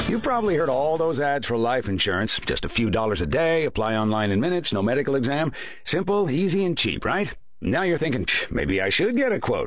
You've probably heard all those ads for life insurance. Just a few dollars a day, apply online in minutes, no medical exam. Simple, easy, and cheap, right? Now you're thinking, maybe I should get a quote.